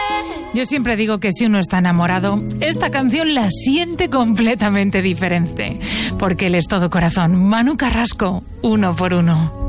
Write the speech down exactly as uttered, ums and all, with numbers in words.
Yo siempre digo que si uno está enamorado, esta canción la siente completamente diferente, porque él es todo corazón. Manu Carrasco, Uno por Uno.